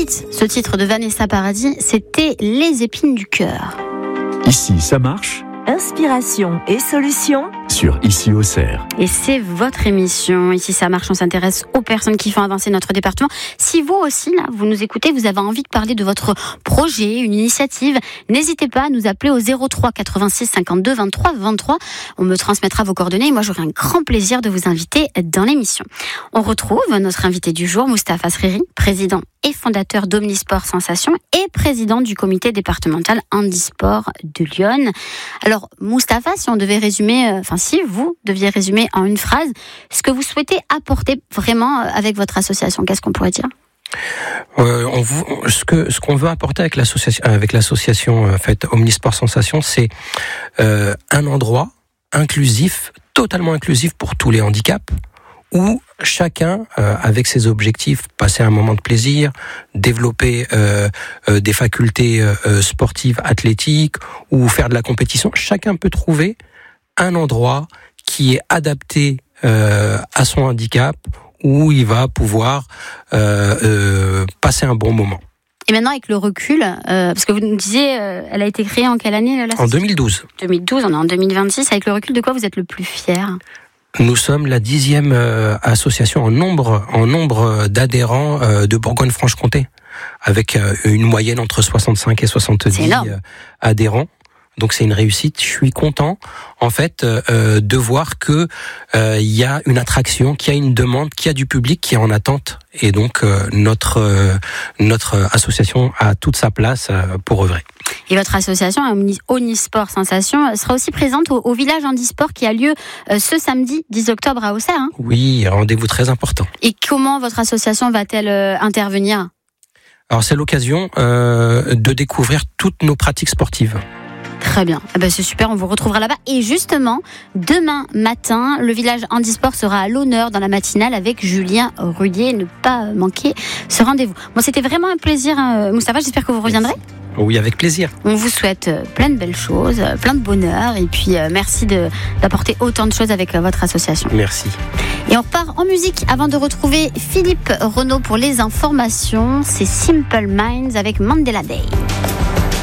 hit, ce titre de Vanessa Paradis, c'était Les épines du cœur. Ici, ça marche. Inspiration et solutions Sur Ici Auxerre. Et c'est votre émission. Ici, ça marche. On s'intéresse aux personnes qui font avancer notre département. Si vous aussi, là, vous nous écoutez, vous avez envie de parler de votre projet, une initiative, n'hésitez pas à nous appeler au 03 86 52 23 23. On me transmettra vos coordonnées et moi, j'aurai un grand plaisir de vous inviter dans l'émission. On retrouve notre invité du jour, Moustapha Sriri, président et fondateur d'Omnisport Sensation et président du comité départemental handisport de Lyon. Alors, Moustapha, si on devait résumer, si vous deviez résumer en une phrase, ce que vous souhaitez apporter vraiment avec votre association, qu'est-ce qu'on pourrait dire ? Ce qu'on veut apporter avec l'association Omnisport Sensation, c'est un endroit inclusif, totalement inclusif pour tous les handicaps, où chacun, avec ses objectifs, passer un moment de plaisir, développer des facultés sportives, athlétiques, ou faire de la compétition, chacun peut trouver un endroit qui est adapté à son handicap, où il va pouvoir passer un bon moment. Et maintenant, avec le recul, parce que vous nous disiez, elle a été créée en quelle année En 2012. 2012, on est en 2026. Avec le recul, de quoi vous êtes le plus fier ? Nous sommes la 10e association en nombre d'adhérents de Bourgogne-Franche-Comté, avec une moyenne entre 65 et 70 adhérents. Donc c'est une réussite. Je suis content, en fait, de voir que il y a une attraction, qu'il y a une demande, qu'il y a du public qui est en attente. Et donc notre association a toute sa place pour œuvrer. Et votre association Omnisport Sensation sera aussi présente au village handisport qui a lieu ce samedi 10 octobre à Auxerre. Hein. Oui, rendez-vous très important. Et comment votre association va-t-elle intervenir ? Alors c'est l'occasion de découvrir toutes nos pratiques sportives. Très bien, c'est super, on vous retrouvera là-bas. Et justement, demain matin, le village handisport sera à l'honneur dans la matinale avec Julien Rouillet. Ne pas manquer ce rendez-vous. Bon, c'était vraiment un plaisir, Moustapha, j'espère que vous reviendrez. Oui, avec plaisir. On vous souhaite plein de belles choses, plein de bonheur. Et puis, merci d'apporter autant de choses avec votre association. Merci. Et on repart en musique avant de retrouver Philippe Renaud pour les informations. C'est Simple Minds avec Mandela Day.